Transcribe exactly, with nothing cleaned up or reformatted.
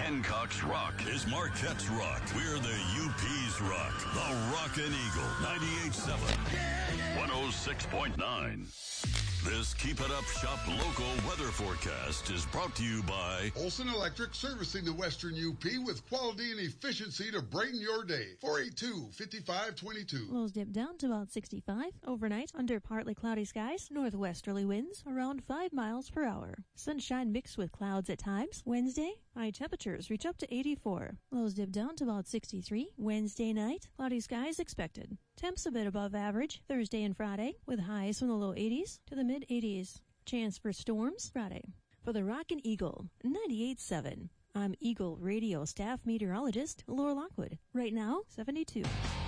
Hancock's Rock is Marquette's Rock. We're the U P's Rock. The Rockin' Eagle. ninety-eight point seven. one oh six point nine. This Keep It Up Shop local weather forecast is brought to you by Olson Electric, servicing the Western U P with quality and efficiency to brighten your day. four eight two, five five two two. Lows dip down to about sixty-five. Overnight, under partly cloudy skies, northwesterly winds around five miles per hour. Sunshine mixed with clouds at times. Wednesday, high temperatures reach up to eighty-four. Lows dip down to about sixty-three. Wednesday night, cloudy skies expected. Temps a bit above average Thursday and Friday, with highs from the low eighties to the mid eighties. Chance for storms Friday. For the Rockin' Eagle, ninety-eight point seven. I'm Eagle Radio staff meteorologist Laura Lockwood. Right now, seventy-two.